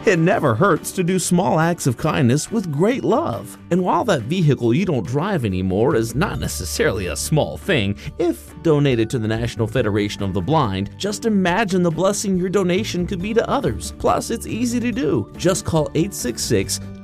It never hurts to do small acts of kindness with great love. And while that vehicle you don't drive anymore is not necessarily a small thing, if donated to the National Federation of the Blind, just imagine the blessing your donation could be to others. Plus, it's easy to do. Just call 866